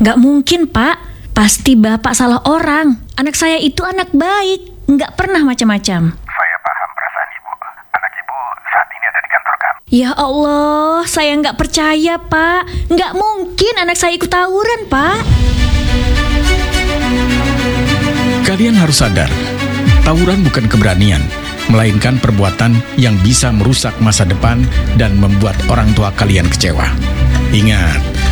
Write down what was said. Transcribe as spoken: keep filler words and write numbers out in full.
Gak mungkin, Pak. Pasti Bapak salah orang. Anak saya itu anak baik, nggak pernah macam-macam. Saya paham perasaan Ibu. Anak Ibu saat ini ada di kantor kami. Ya Allah, saya nggak percaya, Pak. Nggak mungkin anak saya ikut tawuran, Pak. Kalian harus sadar, tawuran bukan keberanian, melainkan perbuatan yang bisa merusak masa depan dan membuat orang tua kalian kecewa. Ingat,